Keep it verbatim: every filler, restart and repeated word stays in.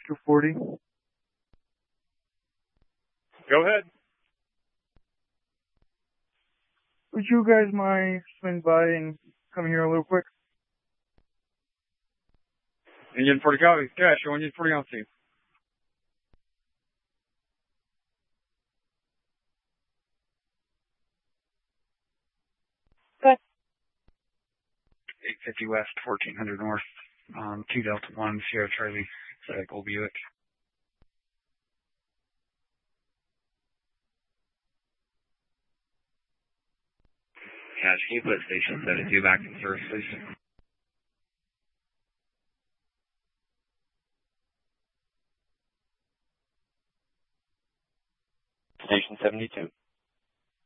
two forty. Go ahead. Would you guys mind swing by and come here a little quick? Engine forty copies. Cash, show engine forty on scene. Okay. eight fifty West, fourteen hundred North, um, two Delta one, Sierra Charlie, Select Old Buick. Cash, can you put station seventy-two back in service, please?